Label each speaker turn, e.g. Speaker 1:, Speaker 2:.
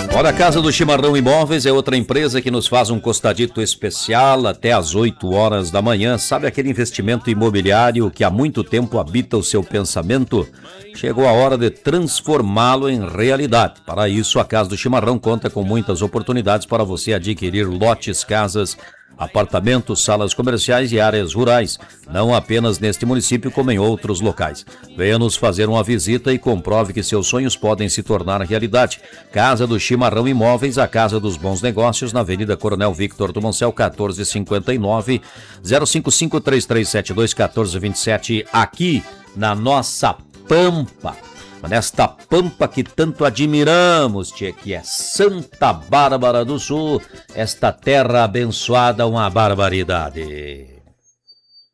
Speaker 1: Olha, a Casa do Chimarrão Imóveis é outra empresa que nos faz um costadito especial até às 8 horas da manhã. Sabe aquele investimento imobiliário que há muito tempo habita o seu pensamento? Chegou a hora de transformá-lo em realidade. Para isso, a Casa do Chimarrão conta com muitas oportunidades para você adquirir lotes, casas, apartamentos, salas comerciais e áreas rurais, não apenas neste município como em outros locais. Venha nos fazer uma visita e comprove que seus sonhos podem se tornar realidade. Casa do Chimarrão Imóveis, a Casa dos Bons Negócios, na Avenida Coronel Victor do Moncel, 1459, 055-3372-1427, aqui na nossa Pampa. Nesta Pampa que tanto admiramos, tchê, que é Santa Bárbara do Sul, esta terra abençoada, uma barbaridade.